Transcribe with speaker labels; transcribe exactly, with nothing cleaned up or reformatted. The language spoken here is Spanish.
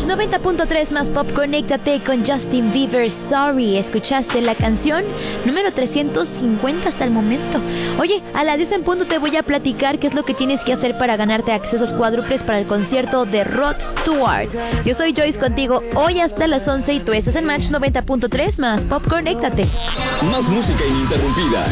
Speaker 1: noventa punto tres más Pop, conéctate con Justin Bieber, Sorry. Escuchaste la canción número trescientos cincuenta hasta el momento. Oye, a las diez en punto te voy a platicar qué es lo que tienes que hacer para ganarte accesos cuádruples para el concierto de Rod Stewart. Yo soy Joyce contigo hoy hasta las once y tú estás en Match noventa punto tres más Pop, conéctate.
Speaker 2: Más música ininterrumpida.